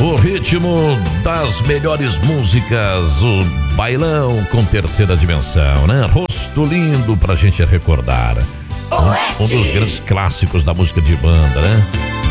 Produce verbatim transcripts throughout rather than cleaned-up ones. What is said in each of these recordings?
O ritmo das melhores músicas, o bailão com terceira dimensão, né? Rosto lindo pra gente recordar. Um, um dos grandes clássicos da música de banda, né?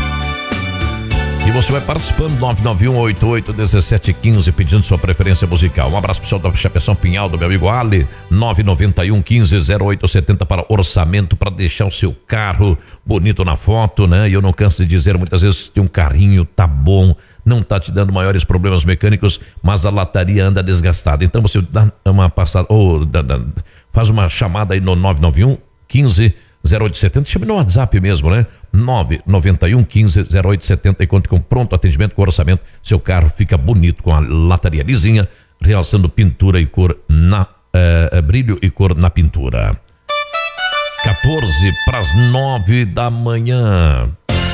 E você vai participando, nove nove um oito oito um sete um cinco, pedindo sua preferência musical. Um abraço pessoal da Chapeção Pinhal, do meu amigo Ali, nove nove um um cinco zero oito sete zero para orçamento, para deixar o seu carro bonito na foto, né? E eu não canso de dizer, muitas vezes tem um carrinho, tá bom, não tá te dando maiores problemas mecânicos, mas a lataria anda desgastada. Então você dá uma passada, ou dá, dá, faz uma chamada aí no nove nove um quinze zero oito sete zero, chame no WhatsApp mesmo, né? nove nove um quinze zero oito sete zero e conte com pronto atendimento, com orçamento. Seu carro fica bonito com a lataria lisinha, realçando pintura e cor na eh, brilho e cor na pintura. quatorze para as nove da manhã.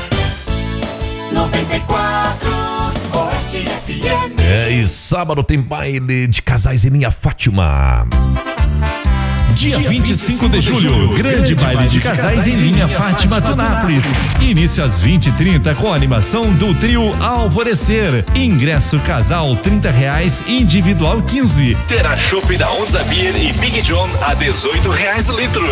noventa e quatro Oeste F M. É, e sábado tem baile de casais em linha Fátima. Dia vinte e cinco de julho, grande baile de casais em linha Fátima Tunápolis. Início às vinte e trinta com a animação do trio Alvorecer. Ingresso casal trinta reais, individual quinze. Terá chopp da Onza Beer e Big John a dezoito reais o litro.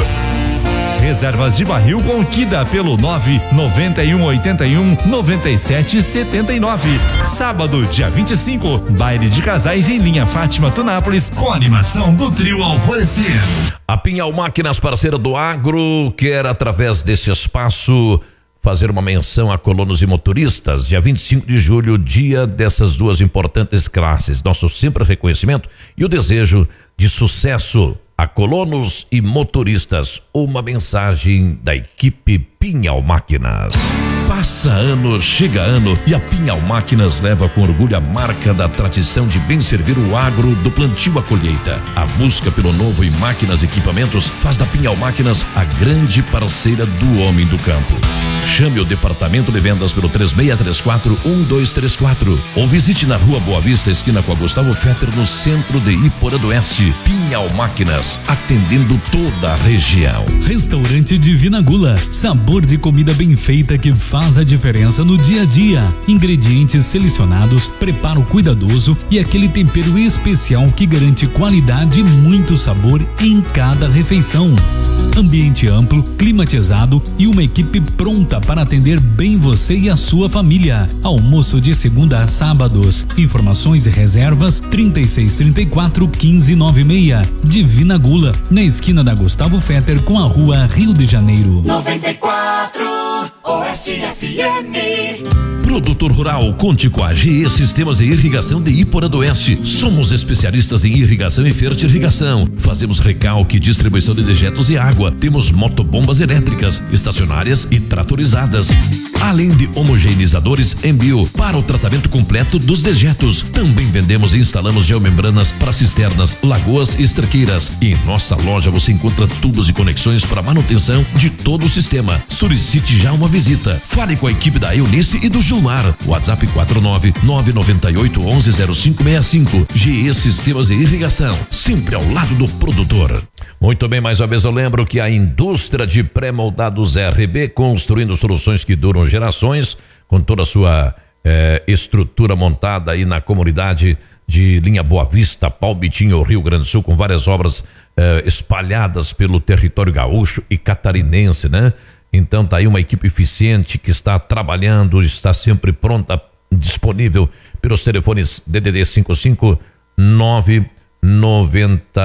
Reservas de barril com Kida pelo nove nove um oito um nove sete sete nove. Sábado, dia vinte e cinco, baile de casais em linha Fátima Tunápolis com a animação do trio Alvorecer. A Pinhal Máquinas, parceira do agro, quer através desse espaço fazer uma menção a colonos e motoristas. Dia vinte e cinco de julho, dia dessas duas importantes classes. Nosso sempre reconhecimento e o desejo de sucesso a colonos e motoristas. Uma mensagem da equipe Pinhal Máquinas. Passa ano, chega ano e a Pinhal Máquinas leva com orgulho a marca da tradição de bem servir o agro do plantio à colheita. A busca pelo novo em máquinas e equipamentos faz da Pinhal Máquinas a grande parceira do homem do campo. Chame o departamento de vendas pelo três seis três quatro um dois três quatro ou visite na Rua Boa Vista, esquina com a Gustavo Fetter, no centro de Iporã do Oeste. Pinhal Máquinas, atendendo toda a região. Restaurante Divina Gula, sabor de comida bem feita que faz a diferença no dia a dia. Ingredientes selecionados, preparo cuidadoso e aquele tempero especial que garante qualidade e muito sabor em cada refeição. Ambiente amplo, climatizado e uma equipe pronta para atender bem você e a sua família. Almoço de segunda a sábados. Informações e reservas trinta e seis, trinta e quatro, quinze, noventa e seis. Divina Gula, na esquina da Gustavo Fetter com a Rua Rio de Janeiro. noventa e quatro Oeste F M. Produtor rural, conte com a G E Sistemas de Irrigação de Iporã do Oeste. Somos especialistas em irrigação e fertirrigação. Fazemos recalque, distribuição de dejetos e água. Temos motobombas elétricas, estacionárias e tratorizadas. Além de homogeneizadores Embio para o tratamento completo dos dejetos. Também vendemos e instalamos geomembranas para cisternas, lagoas e estraqueiras. E em nossa loja você encontra tubos e conexões para manutenção de todo o sistema. Solicite já uma visita. Fale com a equipe da Eunice e do Gilmar. WhatsApp quatro nove nove nove oito um um zero cinco seis cinco. G E Sistemas de Irrigação, sempre ao lado do produtor. Muito bem, mais uma vez eu lembro que a indústria de pré-moldados R B, construindo soluções que duram gerações, com toda a sua eh, estrutura montada aí na comunidade de Linha Boa Vista, Palmitinho, Rio Grande do Sul, com várias obras eh, espalhadas pelo território gaúcho e catarinense, né? Então tá aí uma equipe eficiente que está trabalhando, está sempre pronta, disponível pelos telefones D D D cinco cinco nove nove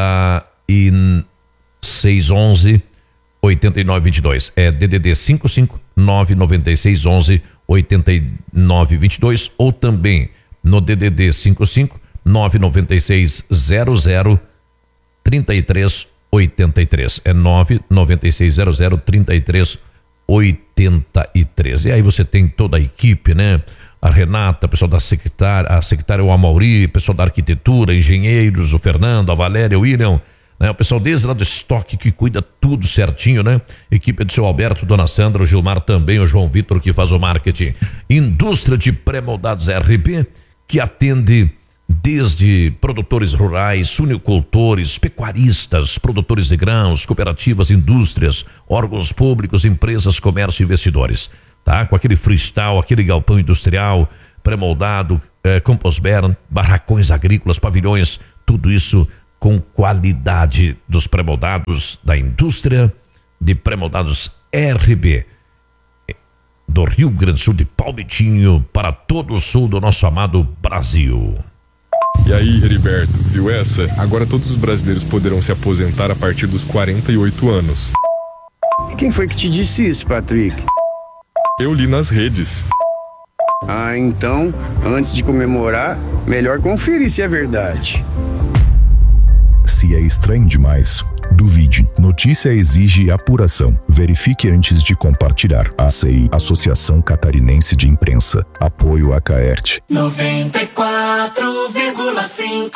seis onze oito nove dois dois. É D D D cinco cinco nove nove seis onze oito nove dois dois ou também no D D D cinco cinco nove nove seis zero zero três três oito três. É nove nove seis zero zero três três oitenta e três. E aí você tem toda a equipe, né? A Renata, pessoal da secretária, a secretária o Amauri, pessoal da arquitetura, engenheiros, o Fernando, a Valéria, o William, né? O pessoal desde lá do estoque que cuida tudo certinho, né? Equipe do seu Alberto, Dona Sandra, o Gilmar também, o João Vitor que faz o marketing. Indústria de pré-moldados R B, que atende desde produtores rurais, suinocultores, pecuaristas, produtores de grãos, cooperativas, indústrias, órgãos públicos, empresas, comércio e investidores, tá? Com aquele freestyle, aquele galpão industrial pré-moldado, é, Composber, barracões agrícolas, pavilhões, tudo isso com qualidade dos pré-moldados da indústria de pré-moldados R B. Do Rio Grande do Sul, de Palmitinho, para todo o sul do nosso amado Brasil. E aí, Heriberto, viu essa? Agora todos os brasileiros poderão se aposentar a partir dos quarenta e oito anos. E quem foi que te disse isso, Patrick? Eu li nas redes. Ah, então, antes de comemorar, melhor conferir se é verdade. Se é estranho demais, duvide. Notícia exige apuração. Verifique antes de compartilhar. A C I, Associação Catarinense de Imprensa. Apoio a Caert. noventa e quatro vírgula cinco.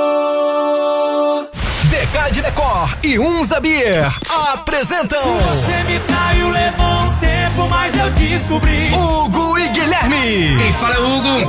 Decade Decor e Unza Beer apresentam. Você me traiu, levou um tempo, mas eu descobri. Hugo e Guilherme. Quem fala é Hugo.